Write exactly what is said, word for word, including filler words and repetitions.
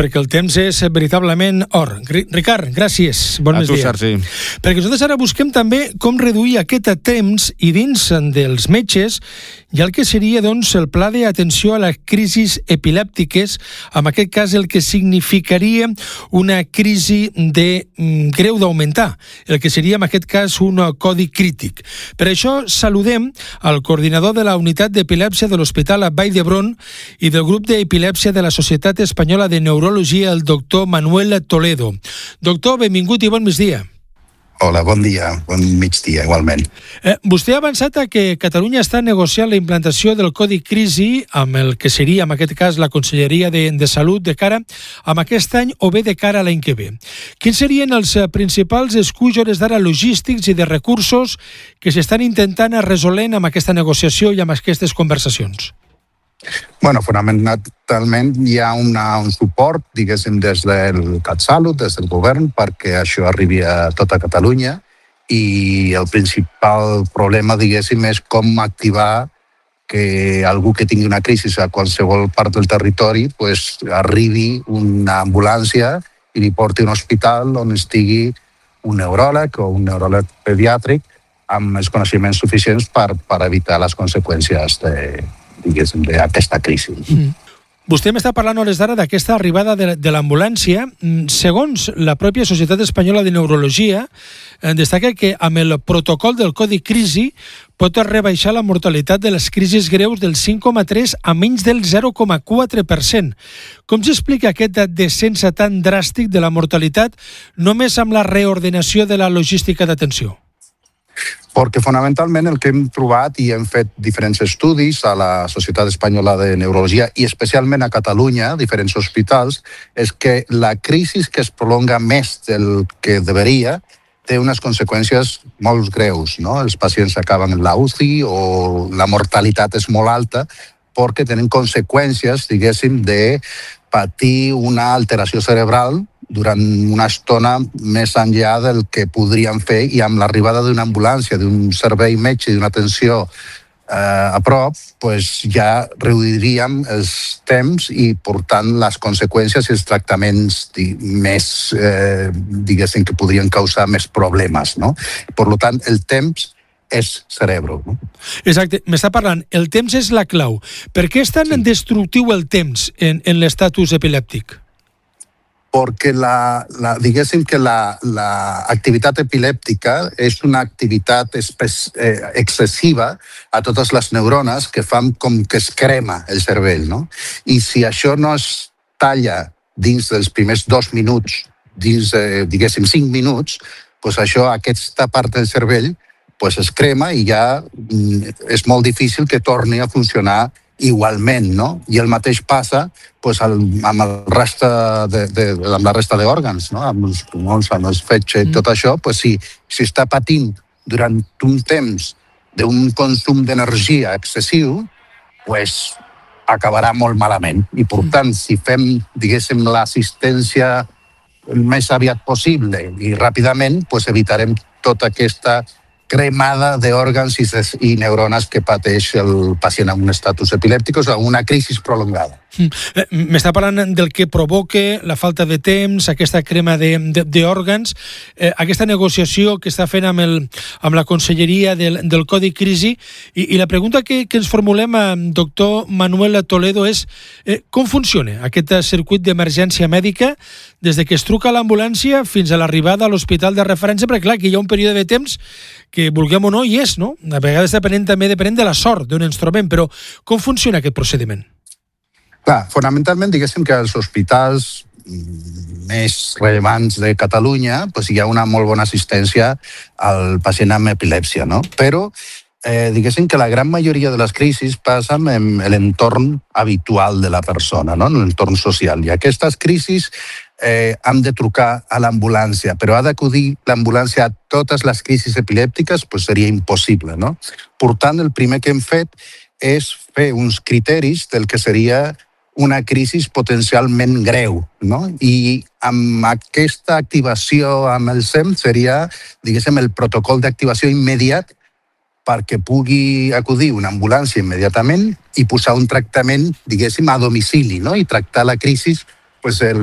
perquè el temps és veritablement or. Ricard, gràcies. Bon a tu, dia. Sergi. Perquè nosaltres ara busquem també com reduir aquest temps i dins dels metges hi ha el que seria doncs, el pla d'atenció a les crisis epilèptiques, en aquest cas el que significaria una crisi de mm, greu d'augmentar, el que seria en aquest cas un codi crític. Per això saludem al coordinador de la unitat d'epilèpsia de l'Hospital Vall d'Hebron i del grup d'epilèpsia de la Societat Espanyola de Neurologia, el doctor Manuel Toledo. Doctor, benvingut i bon migdia. Hola, bon dia, bon migdia, igualment. Eh, vostè ha avançat a que Catalunya està negociant la implantació del Codi Crisi amb el que seria, en aquest cas, la Conselleria de, de Salut de cara a aquest any o bé de cara a l'any que ve. Quins serien els principals esculls hores d'ara logístics i de recursos que s'estan intentant resolent amb aquesta negociació i amb aquestes conversacions? Bueno, fonamentalment hi ha una, un suport, diguéssim, des del CatSalut, des del govern, perquè això arribi a tota Catalunya i el principal problema, diguéssim, és com activar que algú que tingui una crisi a qualsevol part del territori pues, arribi una ambulància i li porti a un hospital on estigui un neuròleg o un neuròleg pediàtric amb els coneixements suficients per, per evitar les conseqüències de diguéssim, d'aquesta crisi. Mm. Vostè m'està parlant hores d'ara d'aquesta arribada de, de l'ambulància. Segons la pròpia Societat Espanyola de Neurologia, eh, destaca que amb el protocol del Codi Crisi pot rebaixar la mortalitat de les crisis greus del cinc coma tres a menys del zero coma quatre per cent. Com s'explica aquest descens tan dràstic de la mortalitat només amb la reordenació de la logística d'atenció? Perquè fonamentalment el que hem trobat i hem fet diferents estudis a la Societat Espanyola de Neurologia i especialment a Catalunya, diferents hospitals, és que la crisi que es prolonga més del que deveria té unes conseqüències molt greus, no? Els pacients acaben en la U C I o la mortalitat és molt alta perquè tenen conseqüències, diguéssim, de patir una alteració cerebral durant una estona més enllà del que podríem fer i amb l'arribada d'una ambulància, d'un servei metge i d'una atenció eh, a prop, pues ja reduiríem els temps i, per tant, les conseqüències i els tractaments di, més, eh, diguéssim, que podrien causar més problemes, no? Per tant, el temps és cerebro. No? Exacte, m'està parlant, el temps és la clau. Per què és tan sí. destructiu el temps en, en l'estatus epilèptic? Perquè la, la, diguéssim que la, la activitat epilèptica és una activitat espe- eh, excessiva a totes les neurones que fan com que es crema el cervell, no? I si això no es talla dins dels primers dos minuts, dins, eh, diguéssim, cinc minuts, doncs això, aquesta part del cervell, pues es crema i ja és molt difícil que torni a funcionar igualment, no? I el mateix passa pues, el, amb, el resta de, de, amb la resta d'òrgans, no? Amb els pulmons, amb els fetge i tot això, pues, si, si està patint durant un temps d'un consum d'energia excessiu, pues, acabarà molt malament. I, per tant, si fem, diguéssim, l'assistència el més aviat possible i ràpidament, pues, evitarem tota aquesta cremada d'òrgans i, i neurones que pateix el pacient amb un estatus epilèptic o amb una crisi prolongada. M'està parlant del que provoca la falta de temps, aquesta crema d'òrgans, eh, aquesta negociació que està fent amb, el, amb la Conselleria del, del Codi Crisi, i, i la pregunta que, que ens formulem a doctor Manuel Toledo és eh, com funciona aquest circuit d'emergència mèdica des de que es truca a l'ambulància fins a l'arribada a l'hospital de referència, perquè clar, que hi ha un període de temps que vulguem o no hi és, no? A vegades depenent, també depenent de la sort d'on ens trobem, però com funciona aquest procediment? Clar, fonamentalment, diguéssim que als hospitals més rellevants de Catalunya pues, hi ha una molt bona assistència al pacient amb epilèpsia, no? Però eh, diguéssim que la gran majoria de les crisis passen en l'entorn habitual de la persona, no? En l'entorn social. I aquestes crisis eh, hem de trucar a l'ambulància, però ha d'acudir l'ambulància a totes les crisis epilèptiques pues, seria impossible, no? Per tant, el primer que hem fet és fer uns criteris del que seria una crisi potencialment greu, no? I amb aquesta activació amb el S E M seria, diguéssim, el protocol d'activació immediat perquè pugui acudir una ambulància immediatament i posar un tractament, diguéssim, a domicili, no? I tractar la crisi pues, el